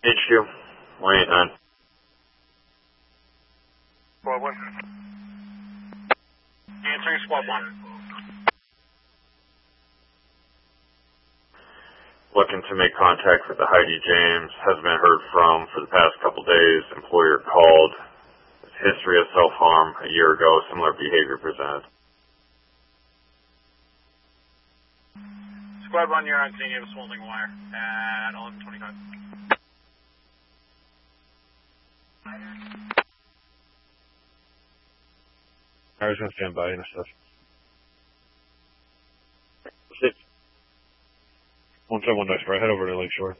HQ, 189. Squad 1. Answering Squad 1. Looking to make contact with the Heidi James. Hasn't been heard from for the past couple days. Employer called. History of self-harm a year ago. Similar behavior presented. Squad 1, you're on scene. You have a swelling wire at 11:25. I was going to stand by and stuff. 171 Nice Right, head over to Lakeshore.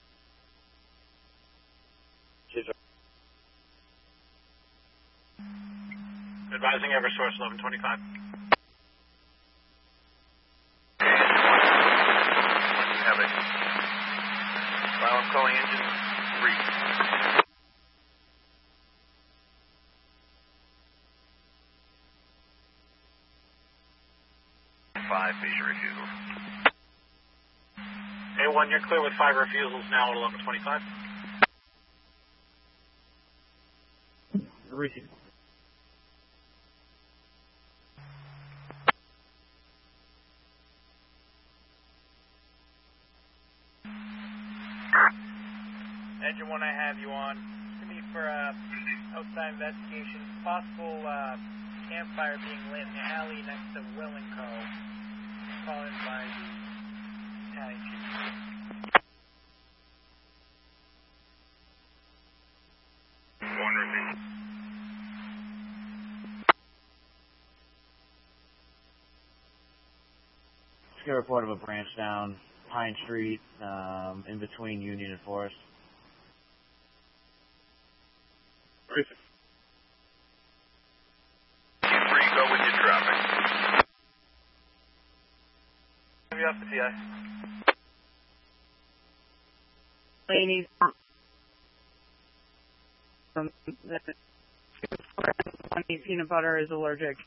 Advising Eversource 11:25. Have it. Well, I'm calling engine 3. Five major refusals. A1, you're clear with 5 refusals now at 11:25. Receive. Engine 1, I have you on. To me for outside investigation. Possible campfire being lit in the alley next to Will & Co. Called in by the battalion chief. One repeat. Just got a report of a branch down Pine Street, in between Union and Forest. Receive. 3, go with your traffic. Have you off the PI? Ladies, from the peanut butter is allergic.